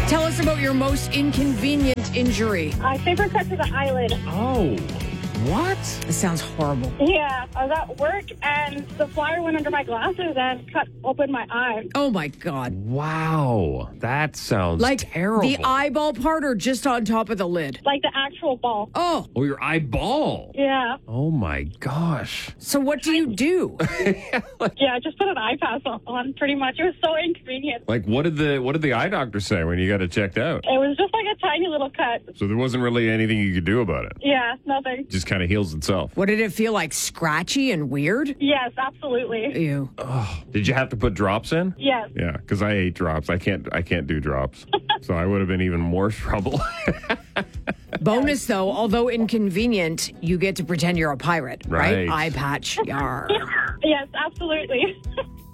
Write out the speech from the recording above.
Tell us about your most inconvenient injury. Favorite cut to the eyelid. Oh, what? This sounds horrible. Yeah, I was at work and the flyer went under my glasses and cut open my eye. Oh, my God. Wow, that sounds Like terrible. the eyeball part or just on top of the lid? Like the actual ball. Oh, Oh, your eyeball. Yeah. Oh my gosh. so what do you do? Yeah, I just put an eye pass on pretty much. It was so inconvenient. Like, what did the eye doctor say when you got it checked out? It was just like a tiny little cut. So there wasn't really anything you could do about it. Yeah, nothing. Just kind of heals itself. What did it feel like? Scratchy and weird? Yes, absolutely. Ew. Did you have to put drops in? Yes. Yeah, because I hate drops. I can't do drops. So I would have been even more trouble. Bonus, though, although inconvenient, you get to pretend you're a pirate, right? Right. Eye patch. Yar. Yes, absolutely.